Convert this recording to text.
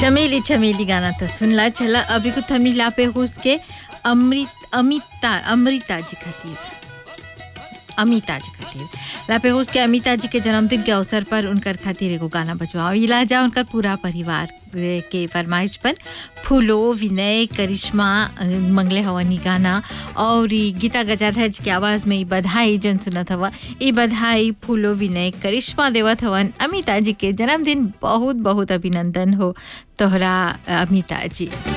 चमेली चमेली गाना तो सुनला चला अभी को थमनी लापे उसके अमृता जी खातिर अमिता जी खातिर लापे उसके अमिता जी के जन्मदिन के अवसर पर उनकर खातिर एगो गाना बजवाओ इलाजा उनकर पूरा परिवार के फरमाइश पर फूलो विनय करिश्मा मंगले हवनी गाना और गीता गजाधर जी की आवाज़ में बधाई जन सुनत हवा ये बधाई फूलो विनय करिश्मा देवत हवन अमिता जी के जन्मदिन बहुत बहुत अभिनंदन हो तोहरा अमिता जी।